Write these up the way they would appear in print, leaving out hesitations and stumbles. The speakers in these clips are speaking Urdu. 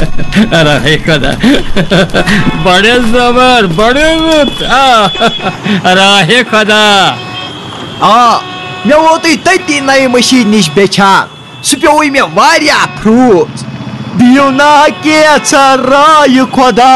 راہ خدا بڑے زبر بڑے راہ خدا مے ووت تتی نئی مشین نش بیچان سہ پیوے مے واریاہ پھروز دیو نا کیژھا راہ خدا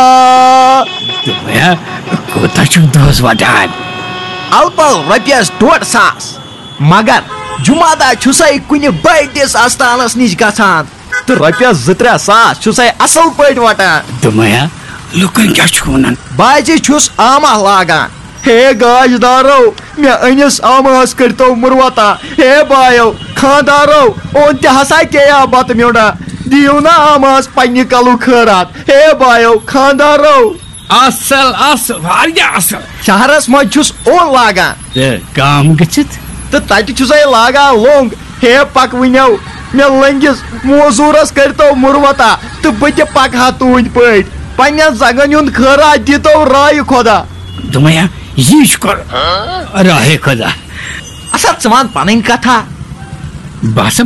کوتاہ چھُکھ دۄہس وٹان الپل رۄپیس 150 مگر جمعہ دۄہ چھُسے کُنہِ بٔڑِس استانس نِش گژھان تہٕ رۄپیس 2-3 ساس چھُسے اصل پٲٹھۍ وٹان دوٚپمَے لُکن کیٛاہ چھُکھ وَنان باجہِ چھُس آمہ لاگان ہے گاش دارو مے أنِس آمہس کٔرتو مُروتا ہے بایو خاندارو اوٚن تہِ ہسا کیٛاہ بتہٕ میوٚنڈا دیو نا آمہس پننہِ کلُک خٲرات ہے بایو خاندارو اصل اصل واریاہ اصل شہرس منٛز چھُس اوٚن لاگان تہٕ کام گٔژھِتھ تہٕ تتہِ چھُسے لاگان لوٚنگ ہے پکوٕنیو مے لٔنگِس موزوٗرس کٔرتو مُروتا تہٕ بہٕ تہِ پکہا تُہنٛدۍ پٲٹھۍ پننٮ۪ن زنگن ہُنٛد خٲرات دیٖتو راے خۄدا دوٚپمَے یی چھُ کر راہ خۄدا اچھا ژٕ ون پنٕنۍ کتھا بس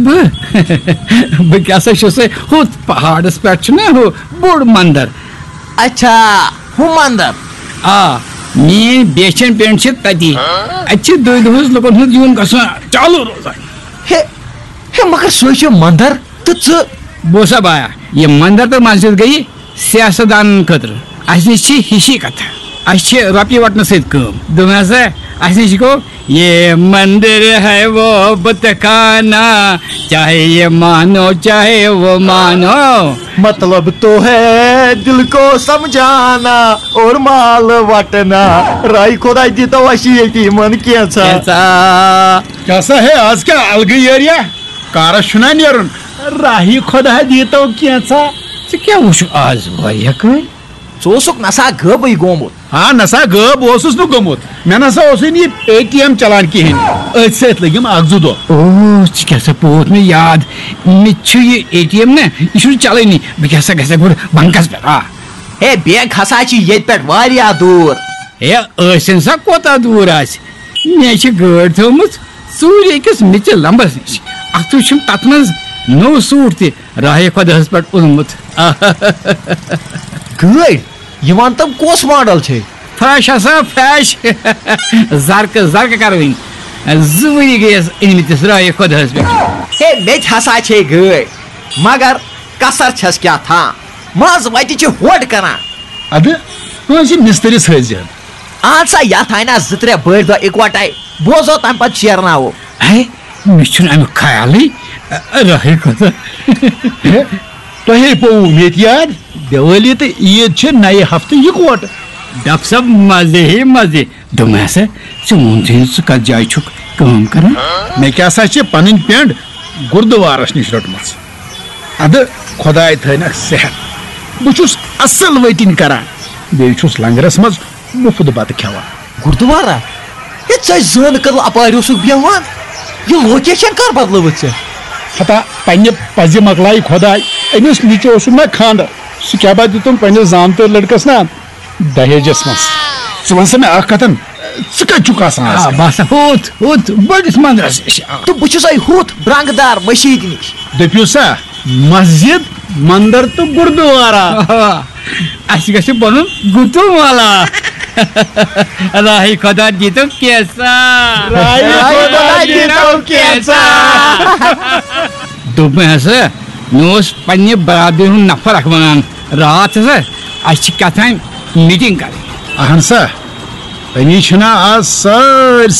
بہٕ کیٛاہ سا چھُسے ہُتھ پہاڑس پٮ۪ٹھ چھُنا ہُہ بوٚڑ منٛدر اچھا ہُہ منٛدر میٲنۍ بیچن پٮ۪نٹ چھِ تتی اتہِ چھِ 2 دۄہس لُکن ہُنٛد یُن گژھُن چالوٗ روزان ہے مگر سُے چھُ منٛدر تہٕ ژٕ بوسا بایا یہِ منٛدر تہٕ مسجد گٔیہِ سیاست دانن خٲطرٕ اسہِ نِش چھِ ہِشی کتھا اسہِ چھِ رۄپیہِ وٹنہٕ سۭتۍ کٲم دوٚپمَے ہسا اسہِ نِش گوٚو یہ مندر ہے وہ بت خانہ چاہے یہ مانو چاہے وہ مانو مطلب تو ہے دل کو سمجھانا اور مال وٹنا راے خۄدا دیٖتو اَسہِ ییٚتہِ یِمن کینٛژھا کیٛاہ سا ہے آز کیٛاہ الگٕے ایریا کارس چھُنا نیرُن راہی خۄدا دیٖتو کینٛژھا ژٕ کیٛاہ وٕچھُکھ آز واریاہ کٲلۍ ژٕ اوسُکھ نسا غٲبٕے گوٚمُت نسا غٲب اوسُس نہٕ گوٚمُت مےٚ نسا اوسُے نہٕ یہِ ATM چلان کِہینۍ أتھۍ سۭتۍ لٔگِم 1-2 دۄہ ژٕ کیٛاہ سا پوٚت مےٚ یاد مےٚ چھُ یہِ ATM نا یہِ چھُنہٕ چلٲنی بہٕ کیٛاہ سا گژھٕ گۄڈٕ بنکس پٮ۪ٹھ ہے بیگ ہسا چھِ ییٚتہِ پٮ۪ٹھ واریاہ دوٗر ہے ٲسِن سا کوتاہ دوٗر آسہِ مےٚ چھِ گٲڑۍ تھٲومٕژ ژوٗرِ أکِس میٚژِ لمبس نِش اکھتُے چھُم تتھ منٛز نوٚو سوٗٹ تہِ راہے خۄداہس پٮ۪ٹھ اوٚنمُت گٲڑۍ یہِ وَن تِم کۄس ماڈل چھے فرٛٮ۪ش ہسا فرٛٮ۪ش زرکہٕ زرکہٕ کروٕنۍ 2 ؤری گٔیس أنمٕتِس راہے خۄداہس پٮ۪ٹھ ہے مےٚ تہِ ہسا چھے گٲڑۍ مگر کسر چھس کیٛاہ تھام منٛز وتہِ چھِ ہوٚٹ کران ادٕ کٲنٛسہِ مِسترِس ہٲوزِہن اہن سا یتھ آیہِ نا 2-3 بٔڑۍ دۄہ اِکوٹے بوزو تمہِ پتہٕ شیرناوو مےٚ چھُنہٕ امیُک خیالٕے راہے خۄدا تۄہے پوٚوُ مےٚ تہِ یاد دیوٲلی تہٕ عیٖد چھِ نَیہِ ہفتہٕ یِکوٹہٕ ڈاکٹر صٲب مزے ہے مزے دوٚپمَے ہسا ژٕ ووٚنتھٕے ژٕ کتھ جایہِ چھُکھ کٲم کران مےٚ کیٛاہ سا چھِ پنٕنۍ پٮ۪نٛڈ گُردُوارس نِش رٔٹمٕژ ادٕ خۄداے تھٲینکھ صحت بہٕ چھُس اصل وٲتِنۍ کران بیٚیہِ چھُس لنگرس منٛز مُفت بتہٕ کھٮ۪وان گُردوارا ہے ژٕ زٲنہٕ کدل اپارِ اوسُکھ بیٚہوان یہِ لوکیشن کر بدلٲوٕتھ ژےٚ ہتا پننہِ پزِ مۄکلایہِ خۄداے أمِس نِچہِ اوسُم نا خانٛدر سُہ کیٛاہ با دیُتُم پننِس زامتٕرۍ لڑکس نا دہیجس منٛز ژٕ ون سا مےٚ اکھ کتھ ژٕ کتہِ چھُکھ آسان بہٕ ہسا ہُتھ بٔڑِس منٛدرس نِش تہٕ بہٕ چھُسے ہُتھ برنٛگہٕ دار مٔشیٖد نِش دٔپِو سا مسجد منٛدر تہٕ گُردُوارا اسہِ گژھِ بنُن گُتُل والا راہے خۄدا دیٖتو دوٚپمَے ہسا مےٚ اوس پننہِ برادری ہُنٛد نفر اکھ ونان راتھ ہسا اسہِ چھِ کیٛاہ تام میٖٹِنگ کرٕنۍ اہن سا أمی چھِنا آز سٲرۍ